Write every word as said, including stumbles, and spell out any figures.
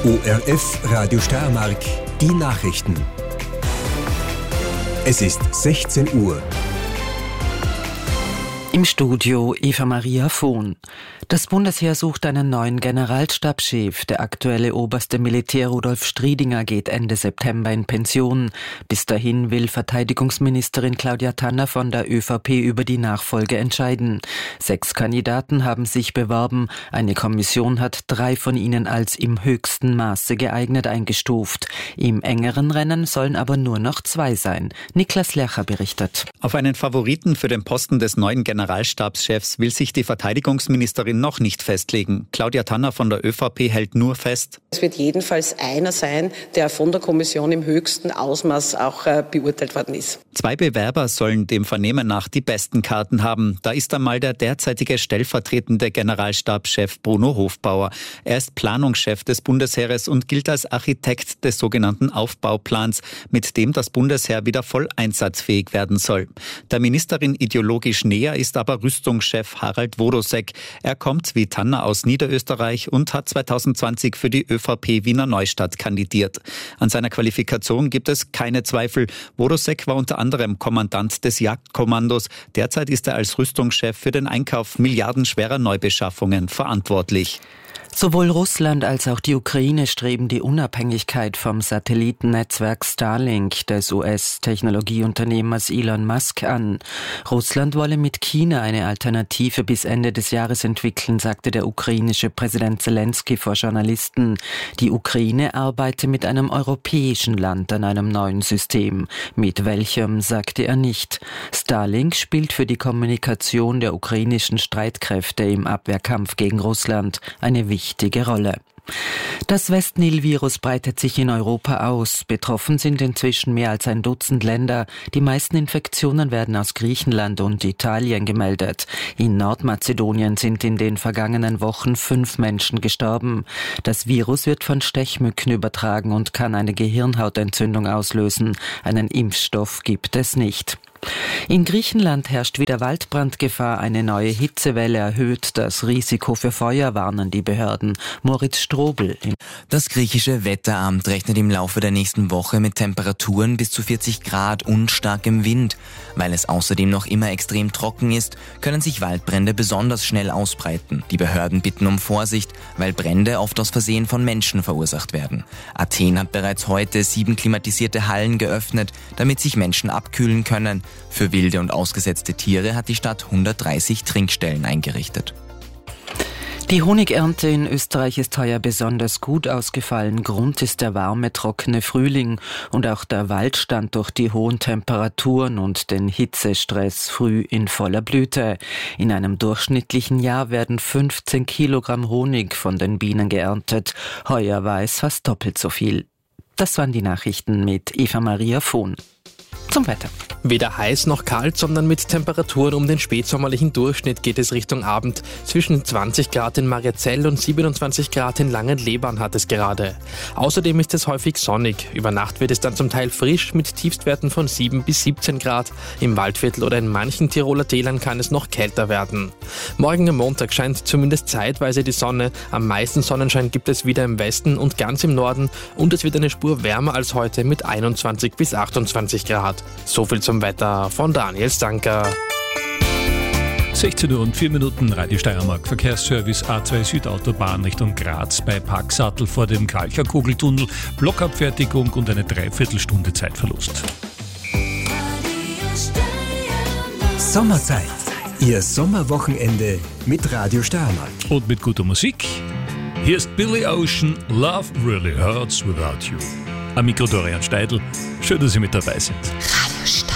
O R F Radio Steiermark, die Nachrichten. Es ist sechzehn Uhr. Im Studio Eva Maria Vohn. Das Bundesheer sucht einen neuen Generalstabschef. Der aktuelle oberste Militär Rudolf Striedinger geht Ende September in Pension. Bis dahin will Verteidigungsministerin Claudia Tanner von der ÖVP über die Nachfolge entscheiden. Sechs Kandidaten haben sich beworben. Eine Kommission hat drei von ihnen als im höchsten Maße geeignet eingestuft. Im engeren Rennen sollen aber nur noch zwei sein. Niklas Lercher berichtet. Auf einen Favoriten für den Posten des neuen Generalstabschefs will sich die Verteidigungsministerin noch nicht festlegen. Claudia Tanner von der ÖVP hält nur fest: Es wird jedenfalls einer sein, der von der Kommission im höchsten Ausmaß auch äh, beurteilt worden ist. Zwei Bewerber sollen dem Vernehmen nach die besten Karten haben. Da ist einmal der derzeitige stellvertretende Generalstabschef Bruno Hofbauer. Er ist Planungschef des Bundesheeres und gilt als Architekt des sogenannten Aufbauplans, mit dem das Bundesheer wieder voll einsatzfähig werden soll. Der Ministerin ideologisch näher ist aber Rüstungschef Harald Wodosek. Er kommt wie Tanner aus Niederösterreich und hat zweitausendzwanzig für die ÖVP Wiener Neustadt kandidiert. An seiner Qualifikation gibt es keine Zweifel. Wodosek war unter anderem Kommandant des Jagdkommandos. Derzeit ist er als Rüstungschef für den Einkauf milliardenschwerer Neubeschaffungen verantwortlich. Sowohl Russland als auch die Ukraine streben die Unabhängigkeit vom Satellitennetzwerk Starlink des U S-Technologieunternehmers Elon Musk an. Russland wolle mit China eine Alternative bis Ende des Jahres entwickeln, sagte der ukrainische Präsident Zelensky vor Journalisten. Die Ukraine arbeite mit einem europäischen Land an einem neuen System. Mit welchem, sagte er nicht. Starlink spielt für die Kommunikation der ukrainischen Streitkräfte im Abwehrkampf gegen Russland eine wichtige wichtige Rolle. Das Westnil-Virus breitet sich in Europa aus. Betroffen sind inzwischen mehr als ein Dutzend Länder. Die meisten Infektionen werden aus Griechenland und Italien gemeldet. In Nordmazedonien sind in den vergangenen Wochen fünf Menschen gestorben. Das Virus wird von Stechmücken übertragen und kann eine Gehirnhautentzündung auslösen. Einen Impfstoff gibt es nicht. In Griechenland herrscht wieder Waldbrandgefahr. Eine neue Hitzewelle erhöht das Risiko für Feuer, warnen die Behörden. Moritz Strobel. Das griechische Wetteramt rechnet im Laufe der nächsten Woche mit Temperaturen bis zu vierzig Grad und starkem Wind. Weil es außerdem noch immer extrem trocken ist, können sich Waldbrände besonders schnell ausbreiten. Die Behörden bitten um Vorsicht, weil Brände oft aus Versehen von Menschen verursacht werden. Athen hat bereits heute sieben klimatisierte Hallen geöffnet, damit sich Menschen abkühlen können. Für wilde und ausgesetzte Tiere hat die Stadt hundertdreißig Trinkstellen eingerichtet. Die Honigernte in Österreich ist heuer besonders gut ausgefallen. Grund ist der warme, trockene Frühling und auch der Wald stand durch die hohen Temperaturen und den Hitzestress früh in voller Blüte. In einem durchschnittlichen Jahr werden fünfzehn Kilogramm Honig von den Bienen geerntet. Heuer war es fast doppelt so viel. Das waren die Nachrichten mit Eva Maria Vohn. Zum Wetter. Weder heiß noch kalt, sondern mit Temperaturen um den spätsommerlichen Durchschnitt geht es Richtung Abend. Zwischen zwanzig Grad in Mariazell und siebenundzwanzig Grad in Langenlebern hat es gerade. Außerdem ist es häufig sonnig. Über Nacht wird es dann zum Teil frisch mit Tiefstwerten von sieben bis siebzehn Grad. Im Waldviertel oder in manchen Tiroler Tälern kann es noch kälter werden. Morgen am Montag scheint zumindest zeitweise die Sonne. Am meisten Sonnenschein gibt es wieder im Westen und ganz im Norden. Und es wird eine Spur wärmer als heute mit einundzwanzig bis achtundzwanzig Grad. So viel zum Wetter von Daniel Stanker. sechzehn Uhr und vier Minuten, Radio Steiermark, Verkehrsservice A zwei Südautobahn Richtung Graz bei Packsattel vor dem Kalcher-Kugeltunnel, Blockabfertigung und eine Dreiviertelstunde Zeitverlust. Sommerzeit. Ihr Sommerwochenende mit Radio Steiermark. Und mit guter Musik. Hier ist Billy Ocean, Love Really Hurts Without You. Am Mikro Dorian Steidl. Schön, dass Sie mit dabei sind. Radio Steiermark.